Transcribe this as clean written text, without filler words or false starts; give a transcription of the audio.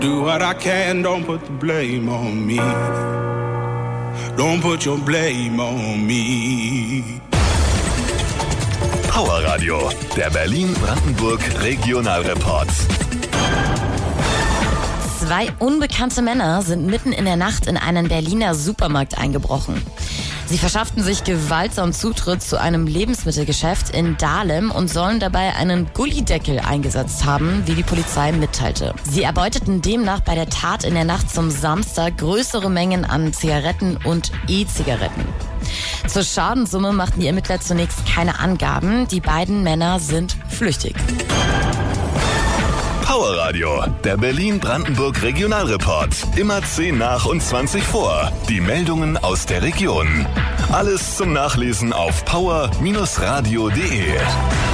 Do what I can, don't put the blame on me. Don't put your blame on me. Power Radio, der Berlin-Brandenburg Regionalreport. Zwei unbekannte Männer sind mitten in der Nacht in einen Berliner Supermarkt eingebrochen. Sie verschafften sich gewaltsam Zutritt zu einem Lebensmittelgeschäft in Dahlem und sollen dabei einen Gullideckel eingesetzt haben, wie die Polizei mitteilte. Sie erbeuteten demnach bei der Tat in der Nacht zum Samstag größere Mengen an Zigaretten und E-Zigaretten. Zur Schadenssumme machten die Ermittler zunächst keine Angaben. Die beiden Männer sind flüchtig. Power Radio, der Berlin-Brandenburg Regionalreport. Immer 10 nach und 20 vor. Die Meldungen aus der Region. Alles zum Nachlesen auf power-radio.de.